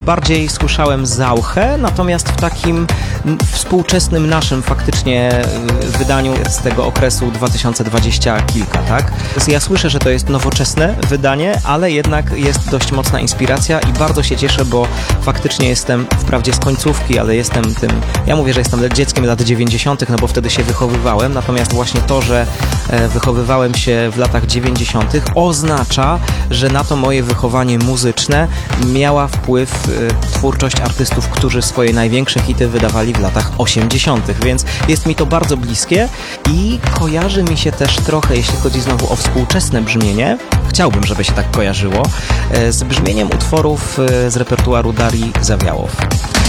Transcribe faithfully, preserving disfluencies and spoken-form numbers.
bardziej słyszałem Zauchę, natomiast w takim współczesnym naszym faktycznie wydaniu z tego okresu dwa tysiące dwudziestego kilka, tak? Ja słyszę, że to jest nowoczesne wydanie, ale jednak jest dość mocna inspiracja i bardzo się cieszę, bo faktycznie jestem wprawdzie z końcówki, ale jestem tym, ja mówię, że jestem dzieckiem lat dziewięćdziesiątych, no bo wtedy się wychowywałem, natomiast właśnie to, że wychowywałem się w latach dziewięćdziesiątych oznacza, że na to moje wychowanie muzyczne miała wpływ twórczość artystów, którzy swoje największe hity wydawali w latach osiemdziesiątych, więc jest mi to bardzo bliskie i kojarzy mi się też trochę, jeśli chodzi znowu o współczesne brzmienie, chciałbym, żeby się tak kojarzyło, z brzmieniem utworów z repertuaru Darii Zawiałow.